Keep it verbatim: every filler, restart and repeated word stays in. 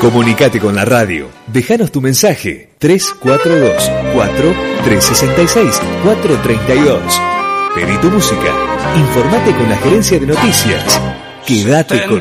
Comunicate con la radio. Déjanos tu mensaje. tres cuatro dos, cuatro, tres seis seis, cuatro tres dos. Pedí tu música. Informate con la gerencia de noticias. Quédate con